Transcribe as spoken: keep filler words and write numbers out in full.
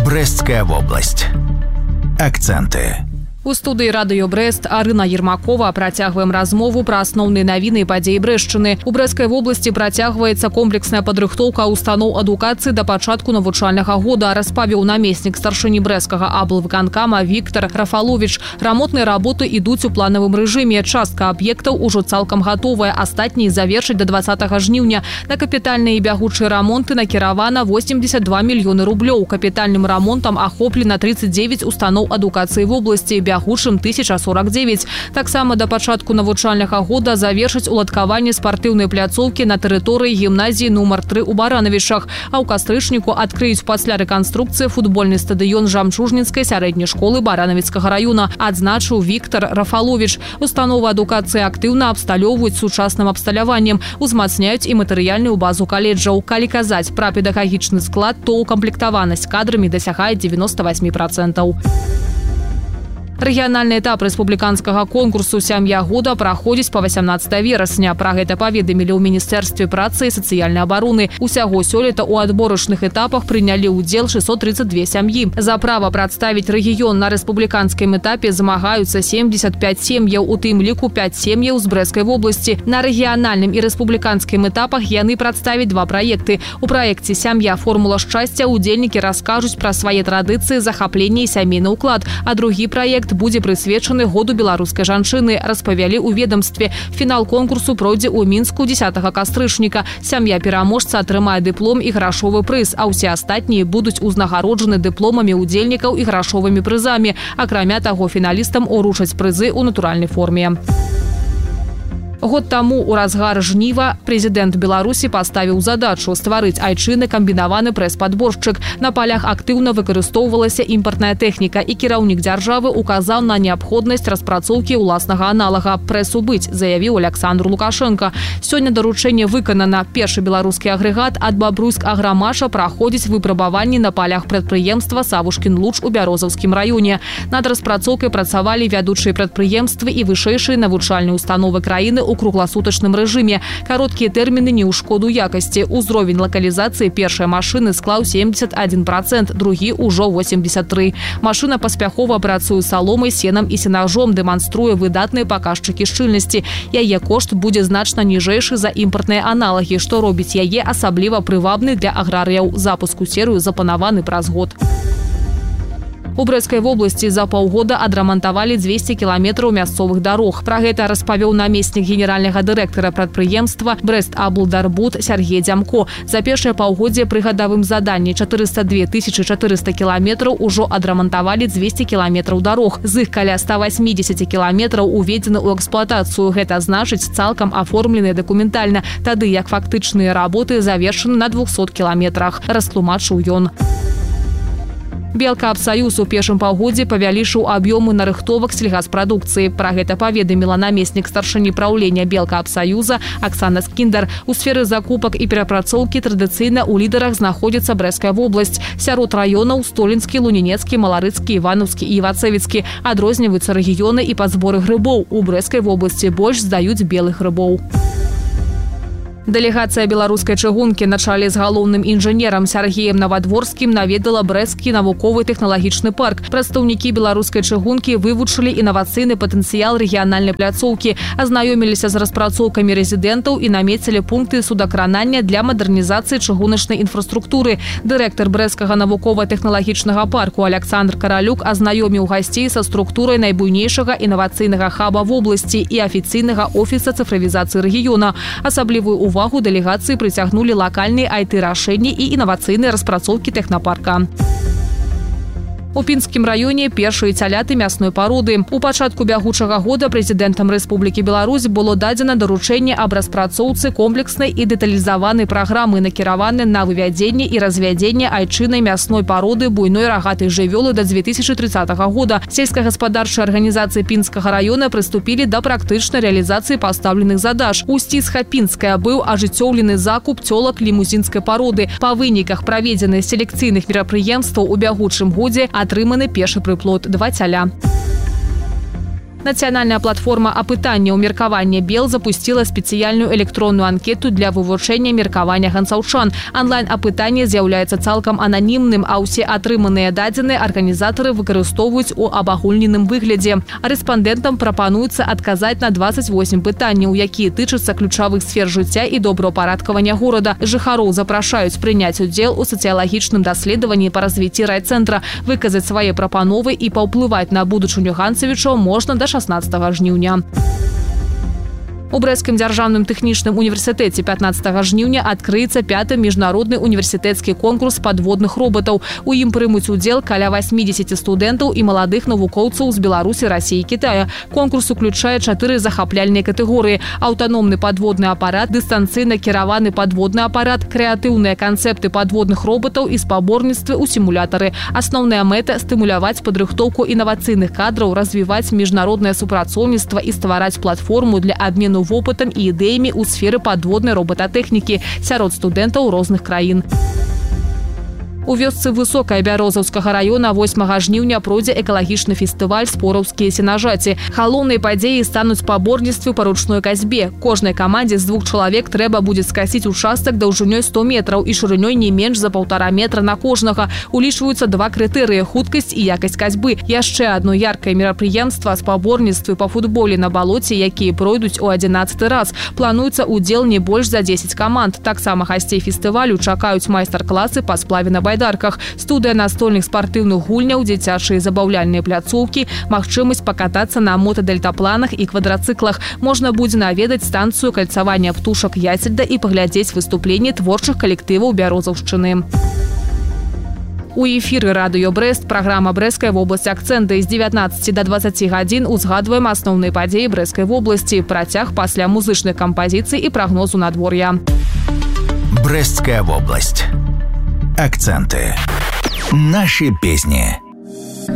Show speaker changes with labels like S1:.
S1: Брестская область. Акценты.
S2: У студыі радыё Брэст Арына Ермакова працягваем размову пра асноўныя навіны і падзеі Брэстчыны. У Брэсцкай вобласці працягваецца комплексная падрыхтоўка устаноў адукацыі да пачатку навучальнага года, распавіў намеснік старшыні брэсцкага аблвыканкама Віктор Рафалович. Рамонтныя работы ідуць у планавым рэжыме. Частка аб'ектаў ужо цалкам гатовая, астатнія завершаць да дваццатага жніўня. На капітальныя і бягучыя рамонты накіравана восемьдесят два мільёны рублёў. Капітальным рамонтам ахоплена тридцать девять устаноў адукацыі вобласці, бягучым тысяча сорок девять. Таксама да пачатку навучальнага года завершыць уладкаванне спартыўнай пляцоўкі на тэрыторыі гімназіі нумар тры ў Баранавічах, а ў кастрычніку адкрыюць пасля рэканструкцыі футбольны стадыён Жамчужніцкай сярэдняй школы Баранавіцкага района, адзначыў Віктор Рафалович. Установы адукацыі актыўна абсталёўваюць сучасным абсталяваннем, узмацняюць і матэрыяльную базу каледжаў. Калі казаць пра педагагічны склад, то укамплектаванасць кадрамі дасягае девяносто восемь процентов. Рэгіянальны этап рэспубліканскага конкурсу «Сям'я года» праходзіць па восемнадцатое верасня. Пра гэта паведамілі ў Міністэрстве працы і сацыяльнай абароны. Усяго сёлета ў адборачных этапах прынялі ўдзел шестьсот тридцать две сям'і. За права прадставіць рэгіён на рэспубліканскім этапе змагаюцца семьдесят пять сем'яў, у тым ліку пять сем'яў з Брэсцкай вобласці. На рэгіянальным і рэспубліканскім этапах яны прадставяць два праекты. У праекце «Сям'я. Формула шчасця» удзельнікі раскажуць пра свае традыцыі, захапленне і сямейны ўклад, а другі праект будзе прысвечаны году беларускай жанчыны, распавялі ў ведомстве. Фінал конкурсу пройдзе ў Мінску дзесятага кастрычніка. Сям'я пераможца атрымае дыплом і грашовы прыз, а ўсе астатнія будуць узнагароджаны дыпломамі удзельнікаў і грашовымі прызамі. Акрамя таго, фіналістам уручаць прызы ў натуральнай форме. Год таму у разгар жніва прэзідэнт Беларусі паставіў задачу стварыць айчынны камбінаваны прэс-падборшчык. На палях актыўна выкарыстоўвалася імпартная тэхніка, і кіраўнік дзяржавы указаў на неабходнасць распрацоўкі ўласнага аналага. Прэсу быць, заявіў Александр Лукашенко. Сёння даручэнне выканана. Першы беларускі агрэгат ад Бабруйск Аграмаша праходзіць выпрабаванні на палях прадпрыемства Савушкін Луч у Бярозаўскім раёне. Над распрацоўкай працавалі вядучыя прадпрыемствы і вышэйшыя навучальныя установы краіны у кругласутачным рэжыме. Кароткія тэрміны не ў шкоду якасці. Узровень лакалізацыі першай машыны склаў семьдесят один процент, другі ўжо восемьдесят три. Машына паспяхова працуе саломай, сенам і сенажом, дэманструе выдатныя паказчыкі шчыльнасці. Яе кошт будзе значна ніжэйшы за імпартныя аналагі, што робіць яе асабліва прывабны для аграрыяў. Запуск у серыю запланаваны праз год. У Брэсцкай вобласці за паўгода адрамантавалі двести кіламетраў мясцовых дарог. Пра гэта распавёў намеснік генеральнага дырэктара прадпрыемства Брэст-Аблдарбуд Сергей Дзямко. За першае паўгоддзе пры гадавым заданні четыреста две тысячи четыреста кіламетраў ужо адрамантавалі двести кіламетраў дарог. З іх каля ста восьмидесяти кіламетраў уведзены ў эксплуатацыю. Гэта значыць цалкам аформлены дакументальна, тады як фактычныя работы завершаны на двухсот кіламетрах, растлумачыў ён. Белкаапсаюз у першым паўгоддзі павялічыў аб'ёмы нарыхтовак сельгаспрадукцыі. Пра гэта паведаміла намеснік старшыні праўлення Белкаапсаюза Аксана Скіндар. У сферы закупак і перапрацоўкі традыцыйна ў лідарах знаходзіцца Брэсцкая вобласць. Сярод раёнаў Столінскі, Лунінецкі, Маларыцкі, Іванаўскі і Івацэвіцкі. Адрозніваюцца рэгіёны і пад зборы грыбоў. У Брэсцкай вобласці больш здаюць белых грыбоў. Дэлегацыя беларускай чыгункі на чале з галоўным інжынерам Сергеем Навадворскім наведала Брэсцкі навуковы тэхналагічны парк. Прадстаўнікі беларускай чыгункі вывучылі інавацыйны патэнцыял рэгіянальнай пляцоўкі, азнаёміліся з распрацоўкамі рэзідэнтаў і намецілі пункты судакранання для мадэрнізацыі чыгуначнай інфраструктуры. Дырэктар Брэсцкага навукова-тэхналагічнага парку Александр Каралюк азнаёміў гасцей са структурай найбуйнейшага інавацыйнага хаба вобласці і афіцыйнага офіса цыфравізацыі рэгіёна. Асаблівую увагу увагу дэлегацыі прыцягнулі лакальныя ай ти-рашэнні і інавацыйныя распрацоўкі тэхнапарка. У Пінскім раёне першыя цяляты мясной пароды. У пачатку бягучага года прэзідэнтам Рэспублікі Беларусь было дадзена даручэнне аб распрацоўцы комплекснай і дэталізаванай праграмы, накіраванай на вывядзенне і развядзенне айчыннай мясной пароды буйной рагатай жывёлы да две тысячи тридцатого года. Сельскагаспадарчыя арганізацыі Пінскага раёна прыступілі да практычнай рэалізацыі пастаўленых задач. У Сцісха-Пінская быў ажыццёўлены закуп цёлак лімузінскай пароды. Па выніках праведзеных селекцыйных мерапрыемстваў у бягучым годзе атрыманы першы прыплод два цяля. Нацыянальная платформа апытання ў меркавання Бел запустила спецыяльную электронную анкету для вывучэння меркавання ганцаўчан. Онлайн-апытанне з'яўляецца цалкам ананімным, а ўсе атрыманыя дадзеныя арганізатары выкарыстоўваюць у абагульненым выглядзе. Рэспандэнтам прапануецца адказаць на двадцать восемь пытанняў, якія тычацца ключавых сфер жыцця і добраўпарадкавання горада. Жыхароў запрашаюць прыняць удзел у сацыялагічным даследаванні па развіцці райцэнтра, выказаць свае прапановы і паўплываць на будучыню ганцавічаў можна да шаснаццатага жніўня. У Брэсцкім дзяржаўным тэхнічным універсітэце пятнаццатага жніўня адкрыецца пяты міжнародны універсітэцкі конкурс падводных роботаў. У ім прымуць удзел каля восьмидесяти студэнтаў і маладых навукоўцаў з Беларусі, Расіі і Китая. Конкурс уключае чатыры захапляльныя катэгорыі: аўтаномны падводны апарат, дыстанцыйна кіраваны падводны апарат, крэатыўныя канцэпты падводных роботаў і спаборніцтвы ў сімулятары. Асноўная мэта – стымуляваць падрыхтоўку інавацыйных кадраў, развіваць міжнароднае супрацоўніцтва і ствараць платформу для абмену вопытам і ідэямі ў сферы падводнай робататэхнікі сярод студэнтаў розных краін. У вёсцы Высокая Бярозаўскага района восьмага жніўня пройдзе экалагічны фестываль «Спораўскія сенажаці». Галоўнай падзеяй стануць спаборніцтвы па ручной касьбе. Кожнай камандзе з двух чалавек трэба будзе скасіць участак даўжынёй сто метраў і шырынёй не менш за паўтара метра на кожнага. Улічваюцца два крытэрыі – хуткасць і якасць касьбы. Яшчэ адно яркае мерапрыемства – спаборніцтвы па футболе на балоце, якія пройдуць у адзінаццаты раз. Плануецца удзел не больш за дзесяць каманд. Таксама гасцей фестывалю чакаюць майстар-класы па сплаве на байдарках. Студыя настольных спартыўных гульняў, дзіцячыя забаўляльныя пляцоўкі, магчымасць пакатацца на мотадельтапланах і квадрацыклах. Можна будзе наведаць станцыю кальцавання птушак Ясельда і паглядзець выступленні творчых калектываў Бярозаўшчыны. У эфіры радыё Брэст праграма «Брэсцкая вобласць. Акцэнты» з дзевятнаццаці да дваццаці гадзін узгадваем асноўныя падзеі Брэсцкай вобласці, працяг пасля музычных кампазіцый і прагнозу надвор'я.
S1: Брэсцкая вобласць. Акценты. Наши песни.